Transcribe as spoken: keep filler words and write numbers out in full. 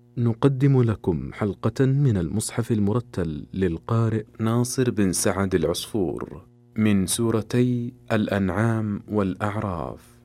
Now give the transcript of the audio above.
نقدم لكم حلقة من المصحف المرتل للقارئ ناصر بن سعد العصفور من سورتي الأنعام والأعراف.